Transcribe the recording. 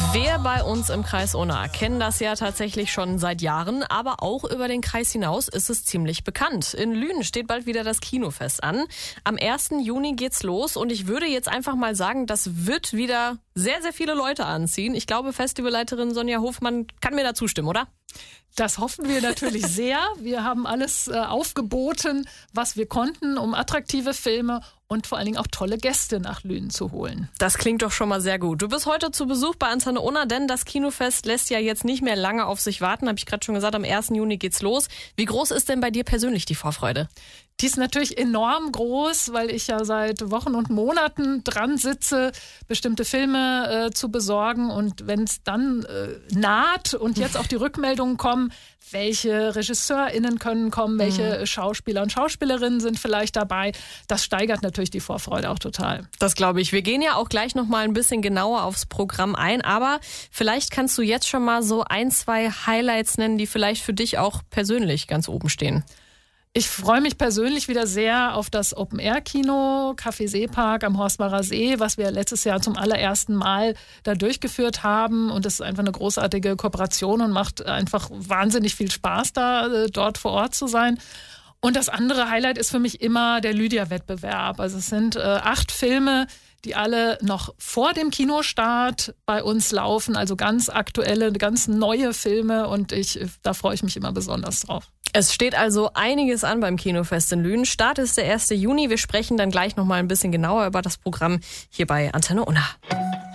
Wir bei uns im Kreis Unna kennen das ja tatsächlich schon seit Jahren, aber auch über den Kreis hinaus ist es ziemlich bekannt. In Lünen steht bald wieder das Kinofest an. Am 1. Juni geht's los und ich würde jetzt einfach mal sagen, das wird wieder sehr, sehr viele Leute anziehen. Ich glaube, Festivalleiterin Sonja Hofmann kann mir da zustimmen, oder? Das hoffen wir natürlich sehr. Wir haben alles aufgeboten, was wir konnten, um attraktive Filme und vor allen Dingen auch tolle Gäste nach Lünen zu holen. Das klingt doch schon mal sehr gut. Du bist heute zu Besuch bei Antenne Unna, denn das Kinofest lässt ja jetzt nicht mehr lange auf sich warten. Habe ich gerade schon gesagt, am 1. Juni geht's los. Wie groß ist denn bei dir persönlich die Vorfreude? Die ist natürlich enorm groß, weil ich ja seit Wochen und Monaten dran sitze, bestimmte Filme zu besorgen. Und wenn es dann naht und jetzt auch die Rückmeldungen kommen, welche RegisseurInnen können kommen, welche Schauspieler und Schauspielerinnen sind vielleicht dabei, das steigert natürlich die Vorfreude auch total. Das glaube ich. Wir gehen ja auch gleich noch mal ein bisschen genauer aufs Programm ein, aber vielleicht kannst du jetzt schon mal so 1, 2 Highlights nennen, die vielleicht für dich auch persönlich ganz oben stehen. Ich freue mich persönlich wieder sehr auf das Open-Air-Kino Café Seepark am Horstbacher See, was wir letztes Jahr zum allerersten Mal da durchgeführt haben. Und das ist einfach eine großartige Kooperation und macht einfach wahnsinnig viel Spaß, da dort vor Ort zu sein. Und das andere Highlight ist für mich immer der Lydia-Wettbewerb. Also es sind 8 Filme, die alle noch vor dem Kinostart bei uns laufen. Also ganz aktuelle, ganz neue Filme und da freue ich mich immer besonders drauf. Es steht also einiges an beim Kinofest in Lünen. Start ist der 1. Juni. Wir sprechen dann gleich noch mal ein bisschen genauer über das Programm hier bei Antenne Unna.